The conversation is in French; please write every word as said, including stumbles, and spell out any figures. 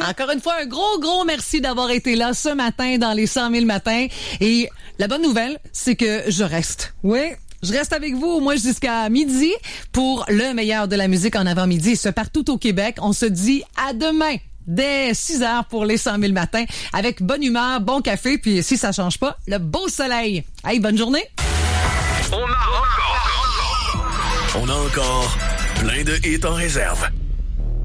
Encore une fois, un gros, gros merci d'avoir été là ce matin dans les cent mille matins. Et la bonne nouvelle, c'est que je reste. Oui. Je reste avec vous au moins jusqu'à midi pour le meilleur de la musique en avant-midi. Et ce partout au Québec. On se dit à demain dès six heures pour les cent mille matins avec bonne humeur, bon café, puis si ça change pas, le beau soleil. Hey, bonne journée. On a encore, on a encore plein de hits en réserve.